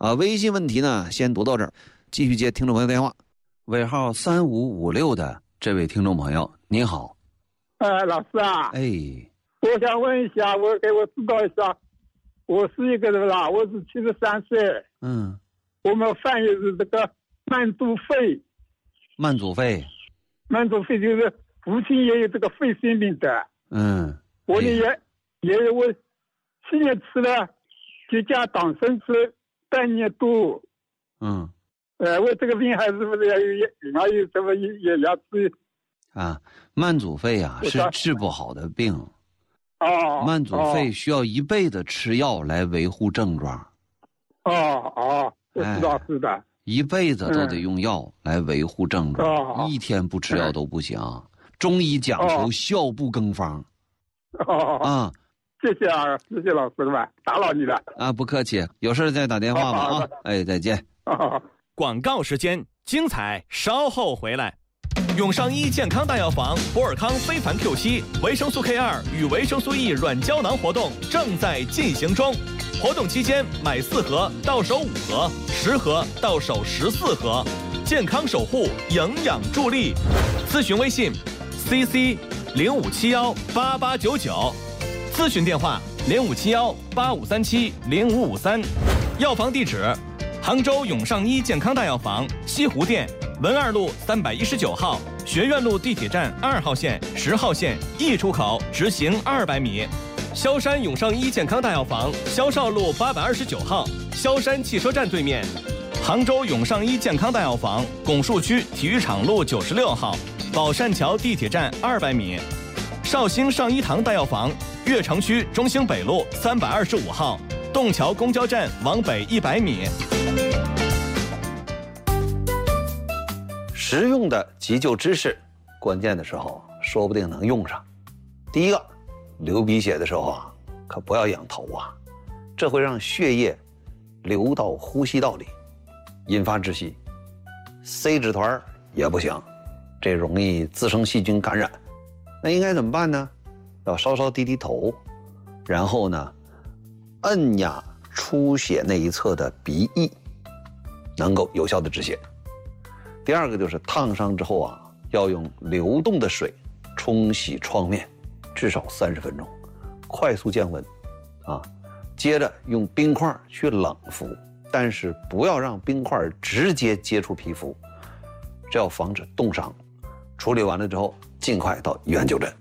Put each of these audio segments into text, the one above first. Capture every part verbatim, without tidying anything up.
啊，微信问题呢，先读到这儿，继续接听众朋友电话。尾号三五五六的这位听众朋友，您好。 呃，老师啊， 哎， 我想问一下，我给我指导一下，我是一个人啦，我是七十三岁， 嗯， 我们犯的是这个慢阻肺， 慢阻肺， 慢阻肺就是父亲也有这个肺腺病的， 嗯， 我呢也、哎、也有，我去年吃了就加党参吃半年多， 嗯。 呃，我这个病还是不是要有还有什么也要治啊？慢阻肺啊是治不好的病， 哦， 慢阻肺需要一辈子吃药来维护症状。 哦哦，我知道是的、哎， 一辈子都得用药来维护症状， 嗯、 一天不吃药都不行。嗯、中医讲求效不更方。 哦啊， 谢谢啊，谢谢老师吧，打扰你了啊，不客气，有事再打电话吧啊，哎，再见。 哦广告时间，精彩稍后回来。永尚医健康大药房博尔康非凡 Q 七维生素 K 二 与维生素 E 软胶囊活动正在进行中，活动期间买四盒到手五盒，十盒到手十四盒，健康守护，营养助力。咨询微信 C C 零五七幺八八九九，咨询电话零五七幺八五三七零五五三，药房地址。杭州永尚医健康大药房西湖店文二路三百一十九号，学院路地铁站二号线、十号线 E 出口直行二百米。萧山永尚医健康大药房萧少路八百二十九号，萧山汽车站对面。杭州永尚医健康大药房拱墅区体育场路九十六号，宝善桥地铁站二百米。绍兴上医堂大药房悦城区中兴北路三百二十五号，洞桥公交站往北一百米。 实用的急救知识，关键的时候说不定能用上。第一个，流鼻血的时候啊，可不要仰头啊，这会让血液流到呼吸道里，引发窒息。塞纸团也不行，这容易滋生细菌感染。那应该怎么办呢？要稍稍低低头，然后呢，按压出血那一侧的鼻翼，能够有效的止血。第二个就是烫伤之后啊，要用流动的水冲洗创面，至少三十分钟，快速降温，啊，接着用冰块去冷敷，但是不要让冰块直接接触皮肤，这要防止冻伤。处理完了之后，尽快到医院就诊。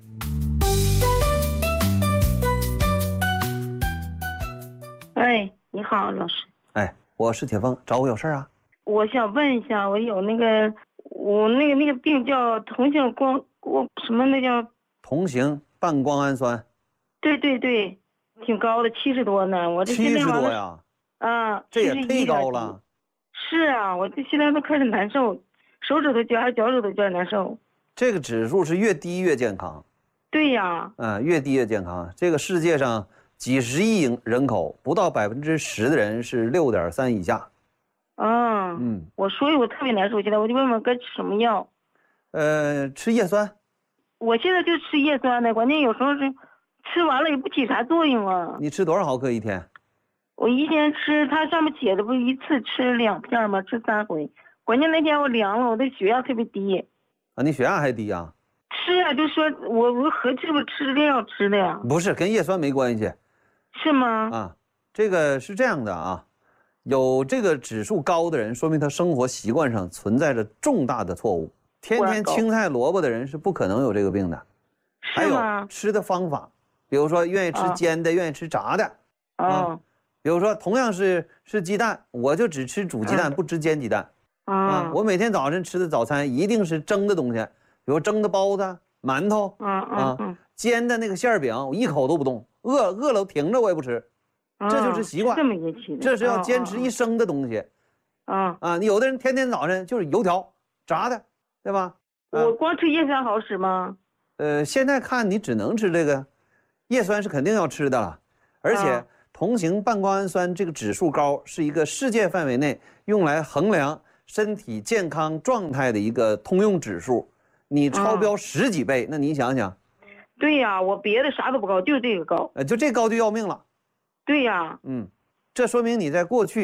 哎，你好，老师。 哎，我是铁峰，找我有事啊？ 我想问一下，我有那个，我那个那个病叫同性光，我什么那叫？ 同型半胱氨酸。 对对对，挺高的，七十多呢。我这七十多呀？ 啊， 这也忒高了。 是啊，我这现在都开始难受，手指头觉还脚趾头觉难受。 这个指数是越低越健康。 对呀。 嗯、呃，越低越健康。这个世界上几十亿人口，不到百分之十的人是六点三以下。 嗯嗯，我所以我特别难受，现在我就问问该吃什么药。 呃，吃叶酸。 我现在就吃叶酸的，关键有时候是吃完了也不起啥作用啊。 你吃多少毫克一天？ 我一天吃，它上面写的不一次吃两片吗？吃三回。关键那天我量了，我的血压特别低。 啊，你血压还低啊？ 是啊，就说我我合是不是吃这药吃的呀？ 不是，跟叶酸没关系。 是吗？ 啊，这个是这样的啊。有这个指数高的人，说明他生活习惯上存在着重大的错误。天天青菜萝卜的人是不可能有这个病的。还有吃的方法，比如说愿意吃煎的，啊、愿意吃炸的。 啊、哦， 比如说同样是是鸡蛋，我就只吃煮鸡蛋，啊、不吃煎鸡蛋。 啊, 啊，我每天早晨吃的早餐一定是蒸的东西，比如蒸的包子、馒头。 啊啊啊！ 煎的那个馅饼，我一口都不动，饿饿了停着我也不吃。这就是习惯， 这么一起的， 这是要坚持一生的东西， 啊啊！你有的人天天早晨就是油条、炸的，对吧？ 我光吃叶酸好使吗？ 呃，现在看你只能吃这个，叶酸是肯定要吃的了，而且同型半胱氨酸这个指数高，是一个世界范围内用来衡量身体健康状态的一个通用指数，你超标十几倍，那你想想。 对呀，我别的啥都不高，就这个高。 呃，就这高就要命了。 对呀， 嗯，这说明你在过去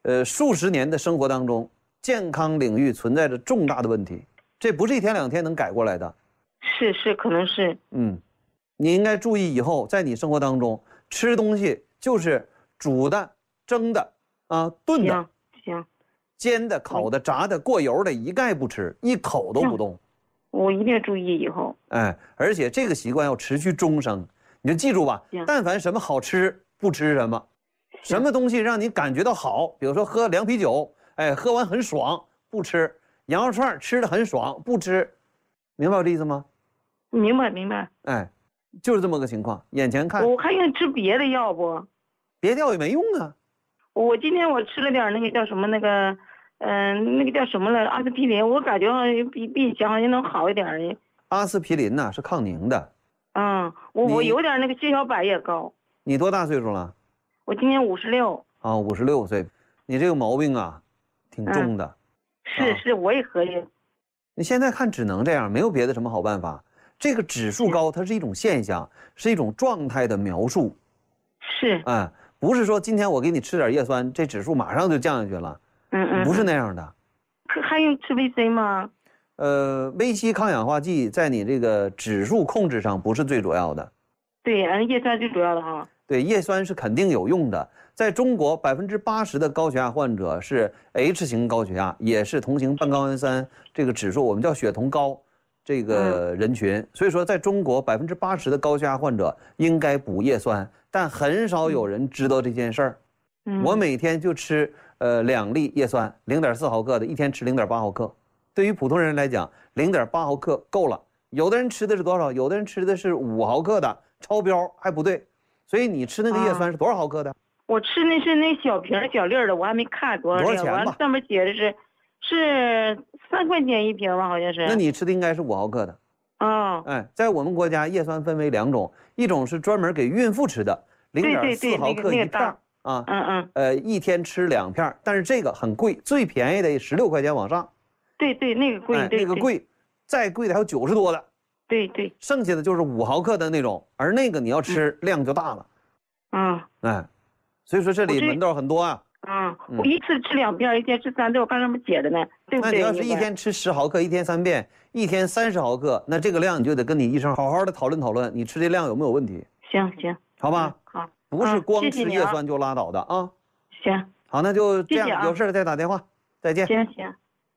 呃，数十年的生活当中，健康领域存在着重大的问题，这不是一天两天能改过来的。 是是，可能是。 嗯，你应该注意以后在你生活当中吃东西就是煮的、蒸的啊、炖的、 行行， 煎的、烤的、炸的、过油的，一概不吃，一口都不动。 我一定注意以后。 哎，而且这个习惯要持续终生，你就记住吧。但凡什么好吃，不吃什么。什么东西让你感觉到好，比如说喝凉啤酒，哎，喝完很爽，不吃；羊肉串吃的很爽，不吃。明白我的意思吗？ 明白明白。 哎，就是这么个情况。眼前看。 我还想吃别的药不？ 别的药也没用啊。 我今天我吃了点那个叫什么那个，嗯、呃，那个叫什么来着？阿司匹林，我感觉好像比比以前好像能好一点呢。 阿司匹林呐、啊、是抗凝的。 嗯，我我有点那个血小板也高。 你多大岁数了？ 我今年五十六。 啊，五十六岁，你这个毛病啊，挺重的。 嗯、是、啊、是，我也合计。 你现在看只能这样，没有别的什么好办法。这个指数高，它是一种现象，是一种状态的描述。 是。 哎，不是说今天我给你吃点叶酸，这指数马上就降下去了。 嗯嗯。 不是那样的。 可还用吃维 C 吗？ 呃，维 C 抗氧化剂在你这个指数控制上不是最主要的。 对，俺叶酸最主要的哈。 对，叶酸是肯定有用的。在中国，百分之八十的高血压患者是 H 型高血压，也是同型半胱氨酸这个指数，我们叫血酮高这个人群。嗯、所以说，在中国，百分之八十的高血压患者应该补叶酸，但很少有人知道这件事儿。嗯、我每天就吃呃两粒叶酸，零点四毫克的，一天吃零点八毫克。对于普通人来讲，零点八毫克够了。有的人吃的是多少？有的人吃的是五毫克的，超标还不对。所以你吃那个叶酸是多少毫克的？啊、 我吃那是那小瓶小粒的，我还没看多少多少钱吧。 完上面写的是是三块钱一瓶吧，好像是。 那你吃的应该是五毫克的。 哦。 哎，在我们国家叶酸分为两种，一种是专门给孕妇吃的，零点四毫克一片啊， 嗯嗯。 呃，一天吃两片，但是这个很贵，最便宜的十六块钱往上。 对对，那个贵， 哎、 对那个贵，再贵的还有九十多的。 对对， 剩下的就是五毫克的那种，而那个你要吃、嗯、量就大了。 嗯， 哎，所以说这里门道很多啊。 嗯，我一次吃两片，一天吃三片，我看上面写的呢，对不对？ 那你要是一天吃十毫克，一天三遍，一天三十毫克，那这个量你就得跟你医生好好的讨论讨论，你吃这量有没有问题？ 行行， 好吧。 嗯、好， 不是光吃叶酸就拉倒的啊。 行， 好，那就这样， 谢谢啊、 有事再打电话，再见。 行行。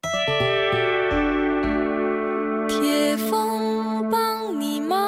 铁风帮你忙。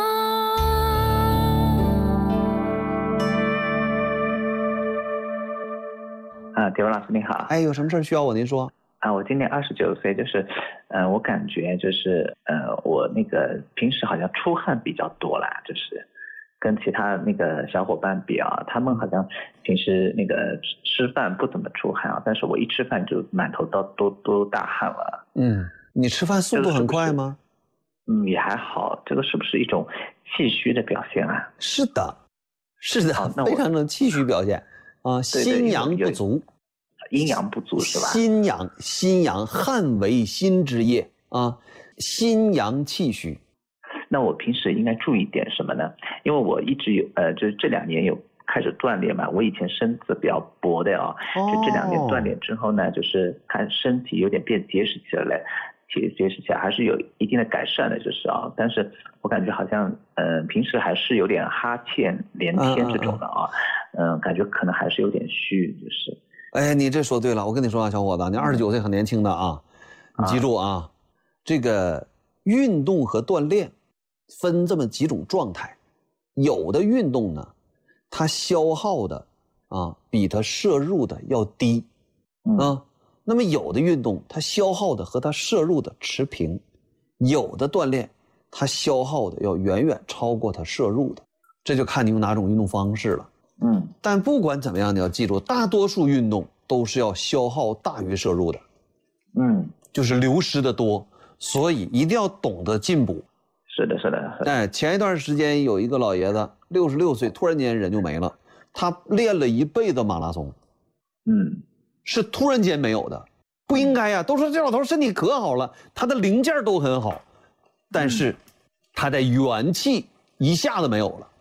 啊，铁风老师你好。 哎，有什么事需要我您说？ 啊，我今年二十九岁，就是，呃，我感觉就是，呃，我那个平时好像出汗比较多啦，就是跟其他那个小伙伴比啊，他们好像平时那个吃饭不怎么出汗啊，但是我一吃饭就满头都都都大汗了。 嗯，你吃饭速度很快吗？ 嗯，也还好，这个是不是一种气虚的表现啊？ 是的，是的，非常的气虚表现啊，心阳不足， 阴阳不足是吧？ 心阳，心阳，汗为心之液啊，心阳气虚。 那我平时应该注意点什么呢？因为我一直有呃，就是这两年有开始锻炼嘛，我以前身子比较薄的啊，哦、就这两年锻炼之后呢，就是看身体有点变结实起来了。结结实起来还是有一定的改善的，就是啊，但是我感觉好像，呃，平时还是有点哈欠连天这种的啊，嗯、呃，感觉可能还是有点虚，就是。 哎，你这说对了，我跟你说啊，小伙子，你二十九岁很年轻的啊，你记住啊，啊这个运动和锻炼分这么几种状态，有的运动呢，它消耗的啊比它摄入的要低，啊。嗯那么有的运动它消耗的和它摄入的持平，有的锻炼它消耗的要远远超过它摄入的，这就看你用哪种运动方式了。 嗯， 但不管怎么样，你要记住，大多数运动都是要消耗大于摄入的， 嗯， 就是流失的多，所以一定要懂得进补。 是的，是的。 哎，前一段时间有一个老爷子，六十六岁，突然间人就没了，他练了一辈子马拉松， 嗯。 是突然间没有的，不应该呀！都说这老头身体可好了，他的零件都很好，但是他的元气一下子没有了。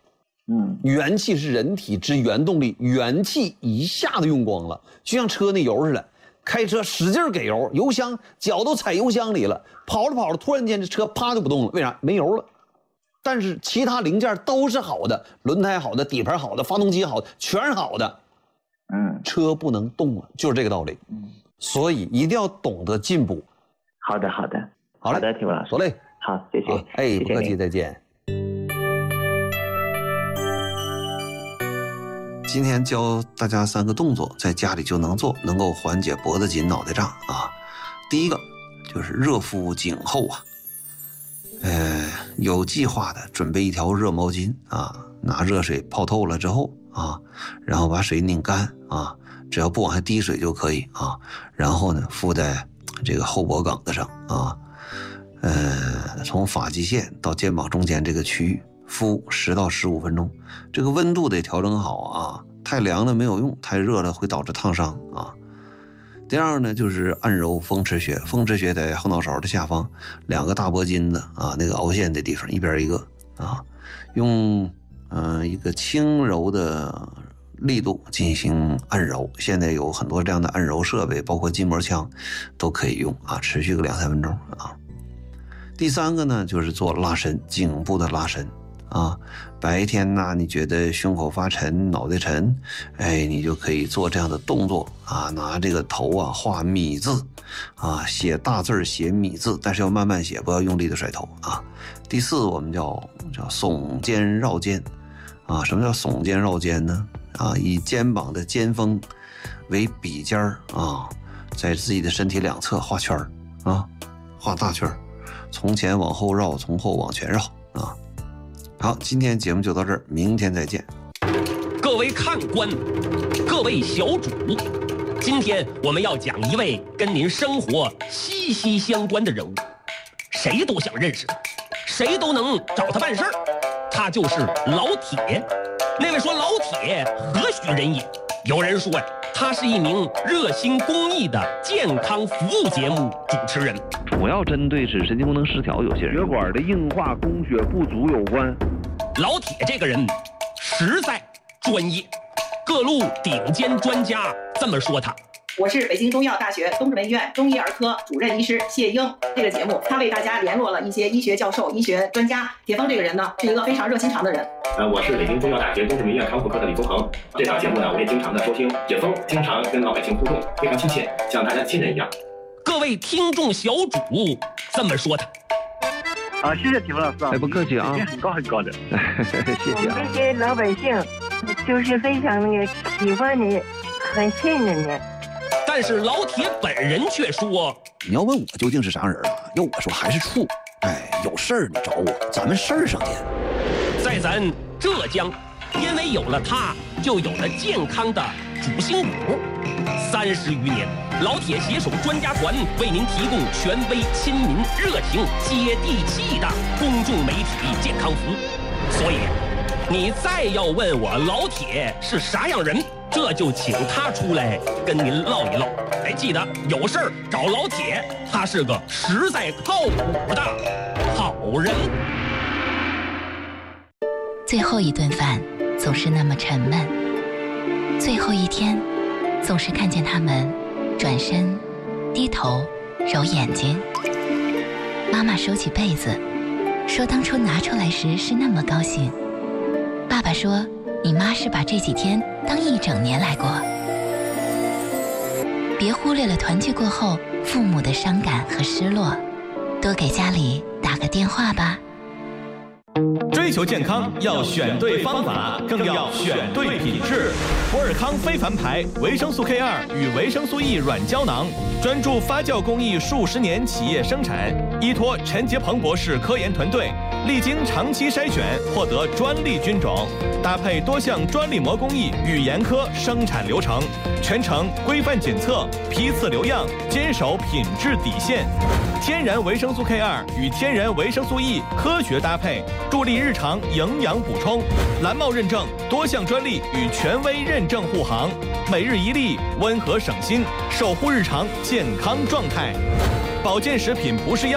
嗯， 元气是人体之原动力，元气一下子用光了，就像车那油似的，开车使劲给油，油箱脚都踩油箱里了，跑着跑着，突然间这车啪就不动了，为啥？没油了。但是其他零件都是好的，轮胎好的，底盘好的，发动机好的，全是好的。 嗯， 车不能动了，就是这个道理。 嗯， 所以一定要懂得进步。 好的，好的， 好嘞， 好的，体文老师， 走嘞， 好，谢谢， 哎，不客气，再见。今天教大家三个动作，在家里就能做，能够缓解脖子紧、脑袋胀啊。第一个就是热敷颈后啊，呃，有计划的准备一条热毛巾啊，拿热水泡透了之后啊，然后把水拧干啊，只要不往下滴水就可以啊。然后呢，敷在这个后脖梗子上啊，呃，从发际线到肩膀中间这个区域。敷十到十五分钟，这个温度得调整好啊，太凉了没有用，太热了会导致烫伤啊。第二呢，就是按揉风池穴，风池穴在后脑勺的下方，两个大脖筋子啊，那个凹陷的地方，一边一个啊，用嗯、呃、一个轻柔的力度进行按揉。现在有很多这样的按揉设备，包括筋膜枪都可以用啊，持续个两三分钟啊。第三个呢，就是做拉伸，颈部的拉伸。啊，白天呢，你觉得胸口发沉、脑袋沉，哎，你就可以做这样的动作啊，拿这个头啊画米字，啊，写大字写米字，但是要慢慢写，不要用力的甩头啊。第四，我们叫叫耸肩绕肩，啊，什么叫耸肩绕肩呢？啊，以肩膀的肩峰为笔尖儿啊，在自己的身体两侧画圈儿啊，画大圈儿，从前往后绕，从后往前绕啊。好，今天节目就到这儿，明天再见。 各位看官，各位小主，今天我们要讲一位跟您生活息息相关的人物，谁都想认识他，谁都能找他办事儿，他就是老铁。那位说老铁何许人也？有人说呀，他是一名热心公益的健康服务节目主持人， 主要针对是神经功能失调有些人血管的硬化供血不足有关。 老铁这个人实在专业，各路顶尖专家这么说他。 我是北京中医药大学东直门医院中医儿科主任医师谢英。这个节目他为大家联络了一些医学教授、医学专家。铁峰这个人呢，是一个非常热心肠的人。 呃，我是北京中医药大学东直门医院康复科的李宗恒。这档节目呢，我也经常的收听。铁峰经常跟老百姓互动，非常亲切，像大家亲人一样。 各位听众小主这么说他。 啊，谢谢铁峰老师啊！ 哎，不客气啊， 很高很高的， 谢谢啊。 我们这些老百姓就是非常那个喜欢你，很信任你。 但是老铁本人却说：“ 你要问我究竟是啥人啊？要我说还是处。哎，有事儿你找我，咱们事儿上见。” 在咱浙江，因为有了他，就有了健康的主心骨。三十余年，老铁携手专家团为您提供权威、亲民、热情、接地气的公众媒体健康服务。所以，你再要问我老铁是啥样人，这就请他出来跟您唠一唠。哎，记得有事儿找老铁，他是个实在靠谱的好人。 最后一顿饭总是那么沉闷，最后一天总是看见他们转身低头揉眼睛。妈妈收起被子说，当初拿出来时是那么高兴。爸爸说，你妈是把这几天当一整年来过。别忽略了团聚过后父母的伤感和失落，多给家里打个电话吧。 追求健康要选对方法，更要选对品质。博尔康非凡牌维生素 K 二与维生素 E 软胶囊，专注发酵工艺数十年企业生产，依托陈杰鹏博士科研团队，历经长期筛选，获得专利菌种，搭配多项专利膜工艺与严苛生产流程，全程规范检测，批次留样，坚守品质底线。天然维生素 K 二与天然维生素 E 科学搭配，助力日常营养补充。蓝帽认证，多项专利与权威认证护航，每日一粒，温和省心，守护日常健康状态。保健食品不是药。